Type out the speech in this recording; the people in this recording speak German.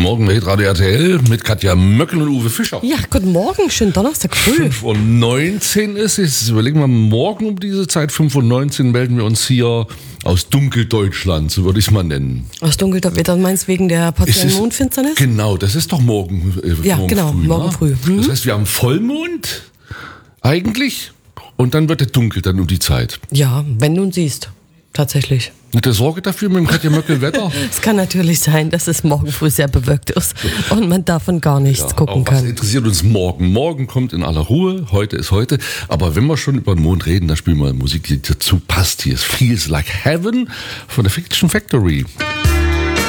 Morgen mit Radio RTL mit Katja Möckel und Uwe Fischer. Ja, guten Morgen, schönen Donnerstag früh. 5:19 ist es. Überlegen wir, morgen um diese Zeit, 5:19 melden wir uns hier aus Dunkeldeutschland, so würde ich es mal nennen. Aus Dunkeldeutschland, meinst du wegen der partiellen Mondfinsternis? Genau, das ist doch morgen. Ja, morgen genau, früh, morgen früh. Das heißt, wir haben Vollmond eigentlich und dann wird es dunkel dann um die Zeit. Ja, wenn du ihn siehst, tatsächlich. Mit der Sorge dafür mit dem Katja Möckel Wetter? Es kann natürlich sein, dass es morgen früh sehr bewölkt ist und man davon gar nichts gucken was kann. interessiert uns morgen? Morgen kommt in aller Ruhe, heute ist heute. Aber wenn wir schon über den Mond reden, dann spielen wir Musik, die dazu passt. Hier ist Feels Like Heaven von der Fiction Factory.